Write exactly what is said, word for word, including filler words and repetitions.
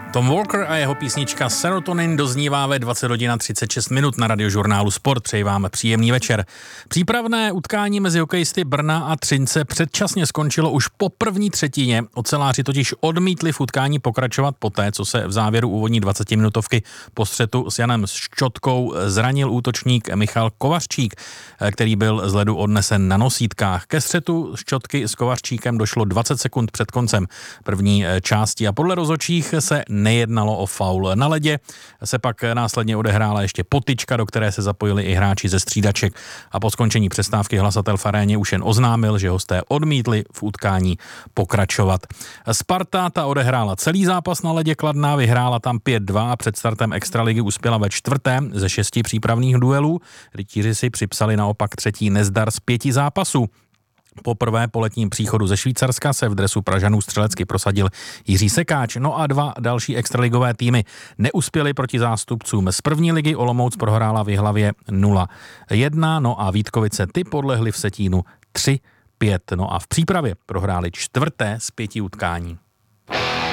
Tom Walker a jeho písnička Serotonin doznívá ve dvacet hodin a třicet šest minut na Radiožurnálu Sport. Přeji vám příjemný večer. Přípravné utkání mezi hokejisty Brna a Třince předčasně skončilo už po první třetině. Oceláři totiž odmítli v utkání pokračovat poté, co se v závěru úvodní dvacetiminutovky po střetu s Janem Ščotkou zranil útočník Michal Kovařčík, který byl z ledu odnesen na nosítkách. Ke střetu Ščotky s Kovařčíkem došlo dvacet sekund před koncem první části a podle rozhodčích se nejednalo o faul. Na ledě se pak následně odehrála ještě potyčka, do které se zapojili i hráči ze střídaček a po skončení přestávky hlasatel v aréně už jen oznámil, že hosté odmítli v utkání pokračovat. Sparta ta odehrála celý zápas na ledě Kladna, vyhrála tam pět dva a před startem extraligy uspěla ve čtvrtém ze šesti přípravných duelů. Rytíři si připsali naopak třetí nezdar z pěti zápasů. Poprvé po letním příchodu ze Švýcarska se v dresu Pražanů střelecky prosadil Jiří Sekáč, no a dva další extraligové týmy neuspěli proti zástupcům z první ligy. Olomouc prohrála v Jihlavě nula jedna, no a Vítkovice ty podlehly v Setínu tři pět, no a v přípravě prohráli čtvrté z pěti utkání.